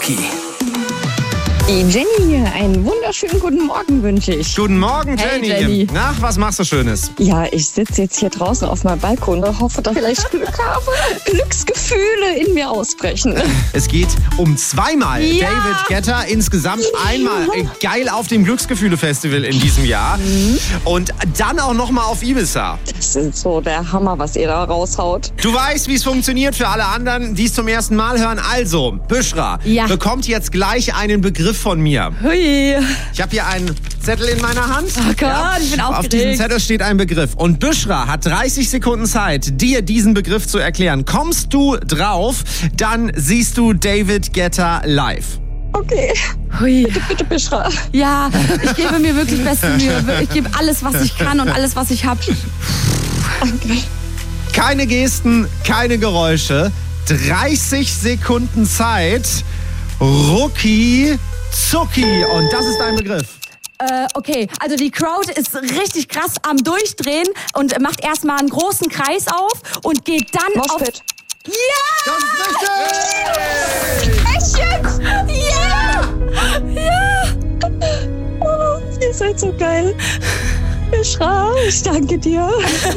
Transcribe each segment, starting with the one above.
Rookie. Die Jenny hier, einen wunderschönen guten Morgen wünsche ich. Guten Morgen, Jenny. Hey, Jenny. Na, was machst du Schönes? Ja, ich sitze jetzt hier draußen auf meinem Balkon und hoffe, dass ich vielleicht Glück habe. Glücksgefühle in mir ausbrechen. Es geht um zweimal Ja. David Guetta, insgesamt einmal geil auf dem Glücksgefühle-Festival in diesem Jahr. Und dann auch nochmal auf Ibiza. Das ist so der Hammer, was ihr da raushaut. Du weißt, wie es funktioniert für alle anderen, die es zum ersten Mal hören. Also, Büschra bekommt jetzt gleich einen Begriff von mir. Hui. Ich habe hier einen Zettel in meiner Hand. Oh Gott, ich bin aufgeregt. Auf diesem Zettel steht ein Begriff. Und Büschra hat 30 Sekunden Zeit, dir diesen Begriff zu erklären. Kommst du drauf, dann siehst du David Guetta live. Okay. Hui. Bitte, Büschra. Ja, ich gebe mir wirklich beste Mühe. Ich gebe alles, was ich kann und alles, was ich habe. Danke. Keine Gesten, keine Geräusche. 30 Sekunden Zeit. Rucki Zucki. Und das ist dein Begriff. Okay, also die Crowd ist richtig krass am Durchdrehen und macht erstmal einen großen Kreis auf und geht dann auf... Moshpit. Ja! Das ist richtig! Echt jetzt? Ja! Ja! Oh, ihr seid so geil. Büschra, ich danke dir.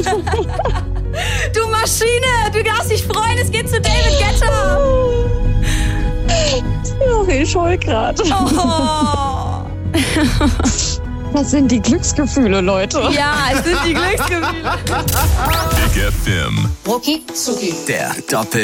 Du Maschine! Du darfst dich freuen, es geht zu David Guetta! Sorry, ich heul grad. Oh. Das sind die Glücksgefühle, Leute. Ja, es sind die Glücksgefühle. Big FM. Rucki Zucki. Der Doppel